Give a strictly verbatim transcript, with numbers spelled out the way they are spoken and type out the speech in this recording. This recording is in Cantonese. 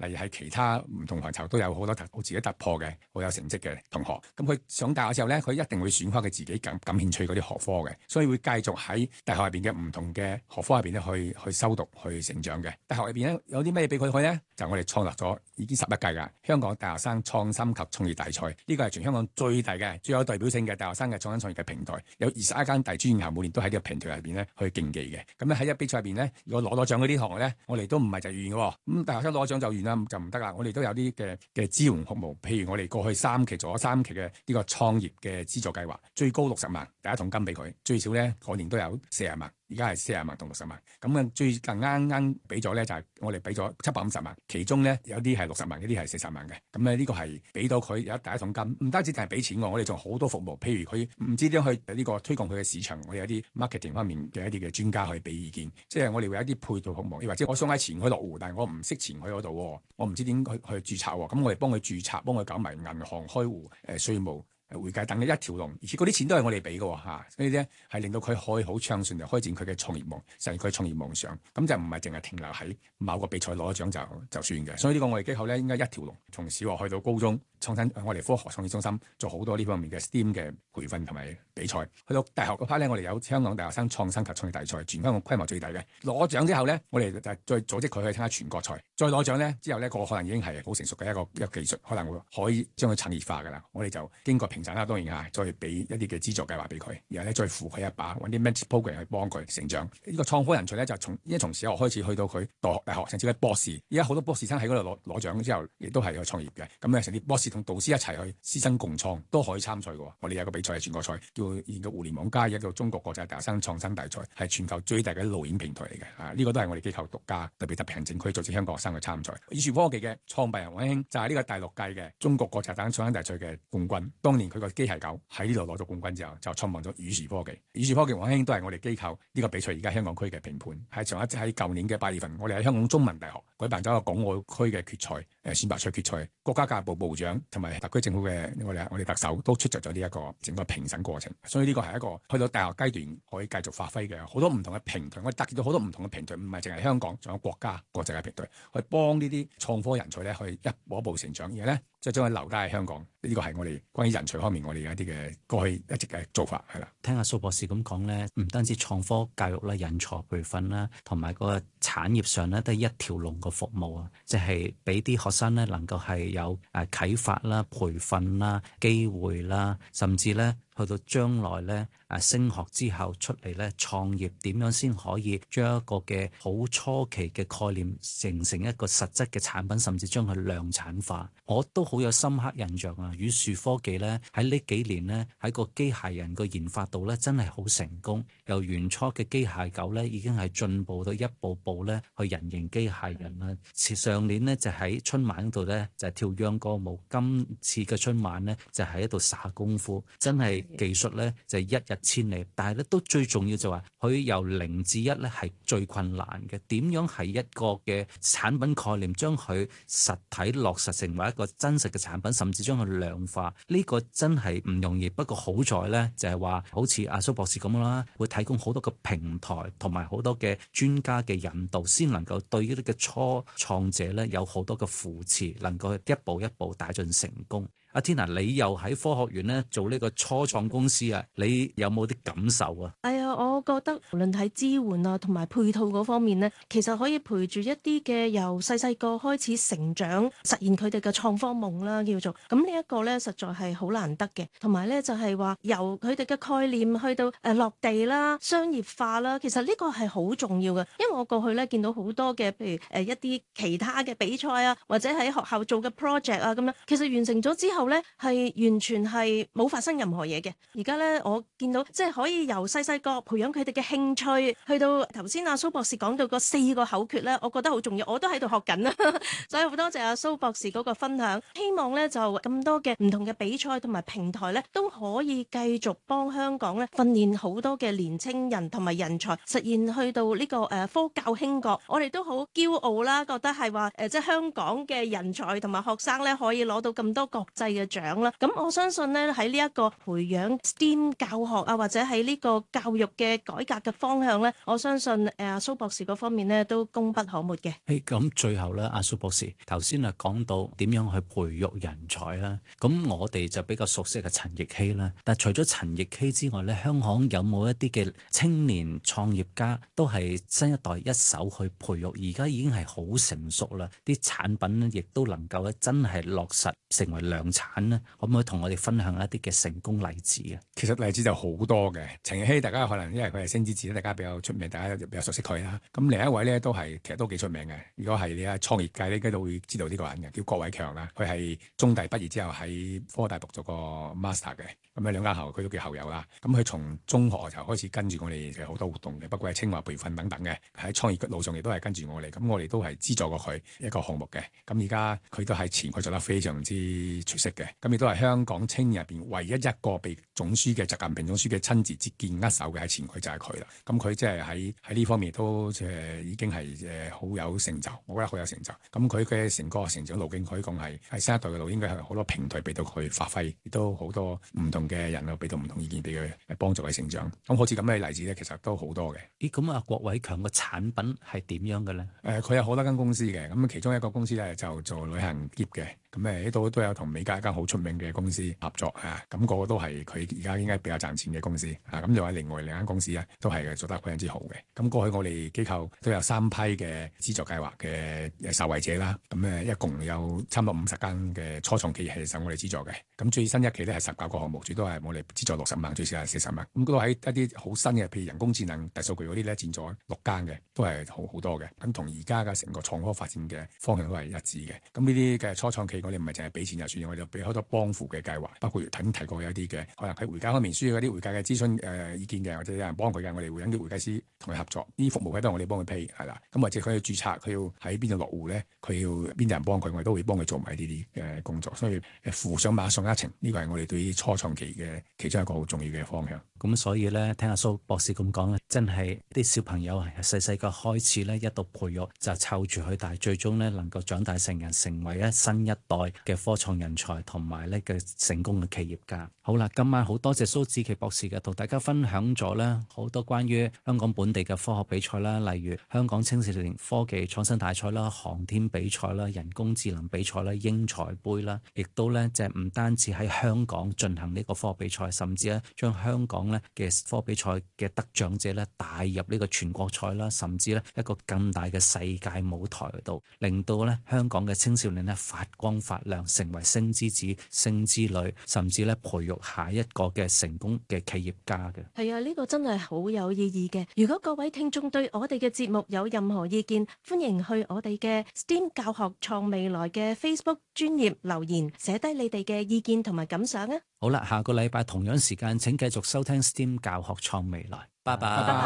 例如係其他唔同範疇都有好多好自己突破嘅、好有成績嘅同學。咁佢上大學之後咧，佢一定會選開佢自己感感興趣嗰啲學科嘅，所以會繼續喺大學入邊嘅唔同嘅學科入邊咧去去修讀、去成長嘅。大學入邊咧有啲咩俾佢去咧？就我哋創立咗已經十一屆㗎香港大學生創新及創業大賽，呢個係全香港最大嘅、最有代表性嘅大學生嘅創新創業嘅平台，有二十一間大專院校每年都喺呢個平台入邊咧去競技嘅。咁咧喺一比賽入邊咧，如果攞到獎嗰啲同學咧，我哋都唔係就完嘅喎。咁大學生攞獎就完啦，就唔得啦。我哋都有啲嘅嘅支援服務，譬如我哋過去三期做咗三期嘅呢個創業嘅資助計劃，最高六十萬，第一桶金俾佢，最少咧嗰年都有四十萬。而家係四十萬同六十萬，咁啊最近啱啱俾咗咧就係、是、我哋俾咗七百五十萬，其中咧有啲係六十萬，有啲係四十萬嘅，咁咧呢個係俾到佢有第一桶金，唔單止淨係俾錢喎，我哋仲好多服務，譬如佢唔知點樣去呢個推廣佢嘅市場，我哋有啲 marketing 方面嘅一啲嘅專家去俾意見，即係我哋會有一啲配套服務，或者我想喺前海落戶，但係我唔識前海嗰度，我唔知點去去註冊喎，咁我哋幫佢註冊，幫佢搞埋銀行開戶、誒稅務。會計等嘅一條龍，而且嗰啲錢都係我哋俾嘅嚇，所以咧係令到佢可以好暢順地開展佢嘅創業夢，實現佢創業夢想。咁就唔係淨係停留喺某個比賽攞獎就就算嘅。所以呢個我哋機構咧應該一條龍，從小學去到高中創新，我哋科學創意中心做好多呢方面嘅 STEAM 嘅培訓同埋比賽。去到大學嗰 part 咧，我哋有香港大學生創新及創業大賽，全香港規模最大嘅。攞獎之後咧，我哋就再組織佢去參加全國賽。再攞獎咧之後咧，個可能已經係好成熟嘅一個一個技術，可能會可以將佢產業化㗎啦。我哋就經過評審啦，當然嚇，再俾一啲嘅資助計劃俾佢，然後咧再扶佢一把，揾啲 mentor program 去幫佢成長。呢、這個創科人才咧就從依家從小學開始去到佢大學大學甚至係博士。而家好多博士生喺嗰度攞攞獎之後，亦都係去創業嘅。咁咧成啲博士同導師一齊去師生共創，都可以參賽嘅。我哋有個比賽係全國賽，叫研究互聯網加一個中國國際大學生創新大賽，係全球最大嘅路演平台嚟嘅。啊，呢、這個都係我哋機構獨家，特別特別行政區組織香港學生去參賽。宇樹科技嘅創辦人王興就係呢個第六屆嘅中國國際大學生創新大賽嘅冠軍。當年佢個機械狗喺呢度攞咗冠軍之後，就創辦咗宇樹科技。宇樹科技王興都係我哋機構呢個比賽而家香港區嘅評判。係上一次喺舊年嘅八月份，我哋喺香港中文大學舉辦咗一個港澳區嘅決賽，誒選拔賽決賽，國家教育部部長同埋特區政府嘅我哋我哋特首都出席咗呢一個整個評審過程。所以呢個係一個去到大學階段可以繼續發揮嘅好多唔同嘅平台。我哋搭建咗好多唔同嘅平台，唔係淨係香港，仲有國家國際嘅平台，去幫呢啲創科人才咧去一步一步成長，而咧即係將佢留低喺香港。呢個係我哋關於人才方面，我哋有一啲嘅過去一直嘅做法係啦。 聽阿蘇博士咁講咧，唔單止創科教育啦、人才培訓啦，同埋個產業上咧都係一條龍嘅服務啊，即係俾啲學生咧能夠係有誒啟發啦、培訓啦、機會啦，甚至咧去到將來咧誒升學之後出嚟咧創業，點樣先可以將一個嘅好初期嘅概念形成一個實質嘅產品，甚至將佢量產化。我都好有深刻印象啊！宇樹科技咧喺呢幾年咧喺個機械人個研發度咧真係好成功，由原初嘅機械狗咧已經係進步到一步步咧去人形機械人啦。上年呢，就喺春晚度咧就係跳秧歌舞，今次嘅春晚咧就喺度耍功夫，真係技術咧就係一日千里。但係咧都最重要就話佢由零至一咧係最困難嘅，點樣係一個嘅產品概念將佢實體落實成為一個真實嘅產品，甚至將佢量化，呢個真係唔容易。不過好在咧就係話好似阿蘇博士咁啦，會提供好多個平台同埋好多嘅專家嘅引導，先能夠對呢啲嘅初創者咧有好多嘅扶持，能夠一步一步帶進成功。阿 Tina， 你又喺科學園咧做呢個初創公司啊，你有冇啲感受啊？ 係啊，我覺得無論喺支援啊同埋配套嗰方面咧，其實可以陪住一啲嘅由細細個開始成長，實現佢哋嘅創科夢啦，叫做咁呢一個咧，實在係好難得嘅。同埋咧就係話由佢哋嘅概念去到誒落地啦、商業化啦，其實呢個係好重要嘅。因為我過去咧見到好多嘅，譬如誒一啲其他嘅比賽啊，或者喺學校做嘅 project 啊咁樣，其實完成咗之後咧係完全係冇發生任何嘢嘅。而家咧我見到即係可以由細細個培養佢哋嘅興趣，去到頭先阿蘇博士講到個四個口訣咧，我覺得好重要，我都喺度學緊啦。所以好多謝阿蘇博士嗰個分享，希望咧就咁多嘅唔同嘅比賽同埋平台咧，都可以繼續幫香港咧訓練好多嘅年青人同埋人才，實現去到呢個誒科教興國。我哋都好驕傲啦，覺得係話誒即係香港嘅人才同埋學生咧可以攞到咁多國際嘅獎啦。咁我相信咧喺呢一個培養 S T E A M 教學啊，或者喺呢個教育嘅改革嘅方向咧，我相信誒阿蘇博士嗰方面咧都功不可沒嘅。 誒咁最後咧，阿蘇博士頭先啊講到點樣去培育人才啦，咁我哋就比較熟悉嘅陳易希啦。但除咗陳易希之外咧，香港有冇一啲嘅青年創業家都係新一代一手去培育，而家已經係好成熟啦，啲產品咧亦都能夠咧真係落實成為量產咧，可唔可以同我哋分享一啲嘅成功例子啊？ 其實例子就好多嘅，陳易希大家可能因為佢係星之子，大家比較出名，大家比較熟悉佢啦。咁另一位咧都係其實都幾出名嘅，如果係你喺創業界咧，應該都會知道呢個人嘅，叫郭偉強啦。佢係中大畢業之後喺科大讀咗個 master 嘅，咁喺兩間校佢都叫校友啦。咁佢從中學就開始跟住我哋嘅好多活動嘅，包括係清華培訓等等嘅，喺創業路上亦都係跟住我哋。咁我哋都係資助過佢一個項目嘅。咁而家佢都喺前佢做得非常之出色嘅。咁亦都係香港青年入邊唯一一個被總書記習近平總書記親自接見握手嘅，喺前佢就係佢啦。咁佢即係喺喺呢方面都即係已經係誒好有成就，我覺得好有成就。咁佢嘅成個成長路徑可以講係喺新一代嘅路，應該係好多平台俾到佢發揮，亦都好多唔同嘅人啊俾到唔同意見俾佢幫助佢成長。咁好似咁嘅例子咧，其實都好多嘅。 咦，咁啊，郭偉強個產品係點樣嘅咧？誒、 呃，佢有好多間公司嘅，咁其中一個公司咧就做旅行喼嘅。咁誒呢度都有同美加一間好出名嘅公司合作啊，咁、那個個都係佢而家應該比較賺錢嘅公司啊，咁就係另外兩間公司咧都係做得非常之好嘅。咁過去我哋機構都有三批嘅資助計劃嘅受惠者啦，咁誒一共有差唔多五十間嘅初創企業係受我哋資助嘅。咁最新一期咧係十九個項目，最多係我哋資助六十萬，最少係四十萬。咁都喺一啲好新嘅，譬如人工智能、大數據嗰啲咧佔咗六間嘅，都係好好多嘅。咁同而家嘅成個創科發展嘅方向都係一致嘅。咁呢啲嘅初創企業我哋唔係淨係俾錢就算，我哋俾好多幫扶嘅計劃，包括頭先提過有啲嘅可能喺會計方面需要嗰啲會計嘅諮詢誒意見嘅，或者有人幫佢嘅，我哋會揾啲會計師同佢合作。呢啲服務都係我哋幫佢批係啦。咁或者佢要註冊，佢要喺邊度落戶咧，佢要邊啲人幫佢，我哋都會幫佢做埋呢啲嘅工作。所以扶上馬上一程，呢個係我哋對於初創期嘅其中一個好重要嘅方向。 咁所以咧，聽阿蘇博士咁講咧，真係啲小朋友係細細個開始咧，一度培育就湊住佢，但係最終咧能夠長大成人，成為咧新一代嘅科創人才同埋咧嘅成功嘅企業家。好啦，今晚好多謝蘇志祺博士嘅同大家分享咗咧好多關於香港本地嘅科學比賽啦，例如香港青少年科技創新大賽啦、航天比賽啦、人工智能比賽啦、英才杯啦，亦都咧即係唔單止喺香港進行呢個科學比賽，甚至咧將香港咧嘅科比賽嘅得獎者咧帶入呢個全國賽啦，甚至咧一個更大嘅世界舞台度，令到咧香港嘅青少年咧發光發亮，成為星之子、星之女，甚至咧培育下一個嘅成功嘅企業家嘅。 係啊，呢個真係好有意義嘅。如果各位聽眾對我哋嘅節目有任何意見，歡迎去我哋嘅 S T E A M 教學創未來嘅 Facebook 專頁留言，寫低你哋嘅意見同埋感想啊！ 好啦，下個禮拜同樣時間請繼續收聽 S T E A M 教學創未來，拜拜。